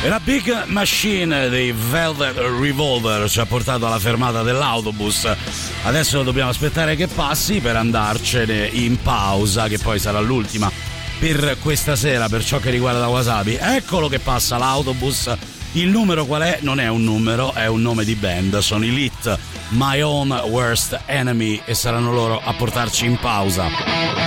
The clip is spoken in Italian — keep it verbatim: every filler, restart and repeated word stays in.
E la Big Machine dei Velvet Revolver ci ha portato alla fermata dell'autobus. Adesso dobbiamo aspettare che passi per andarcene in pausa, che poi sarà l'ultima per questa sera per ciò che riguarda Wasabi. Eccolo che passa l'autobus. Il numero qual è? Non è un numero, è un nome di band. Sono i Lit, My Own Worst Enemy, e saranno loro a portarci in pausa.